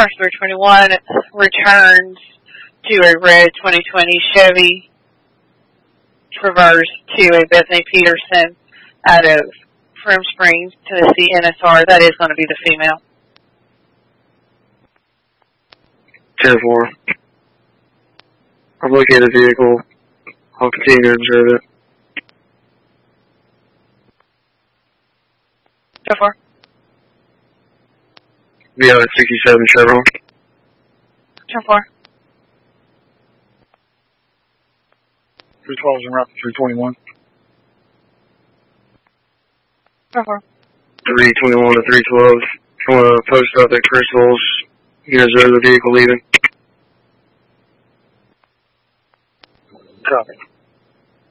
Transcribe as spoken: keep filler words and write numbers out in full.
First three twenty-one returns to a red twenty twenty Chevy Traverse to a Bethany Peterson out of Frim Springs, Tennessee N S R. That is going to be the female. ten four. I'm looking at the vehicle. I'll continue to observe it. So far. V I sixty-seven Chevron. So far. three twelves and route three twenty-one. So far. three twenty-one to three twelve. I'm going to post out at Crystal's. You guys know the vehicle leaving.